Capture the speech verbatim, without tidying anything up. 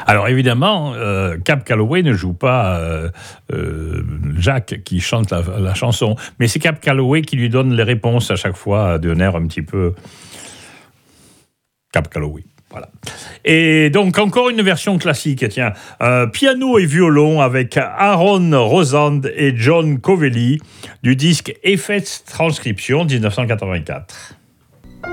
Alors évidemment, euh, Cab Calloway ne joue pas euh, euh, Jacques qui chante la, la chanson, mais c'est Cab Calloway qui lui donne les réponses à chaque fois d'un air un petit peu Cab Calloway. Voilà. Et donc, encore une version classique, tiens, euh, piano et violon avec Aaron Rosand et John Covelli du disque Effets Transcription dix-neuf cent quatre-vingt-quatre.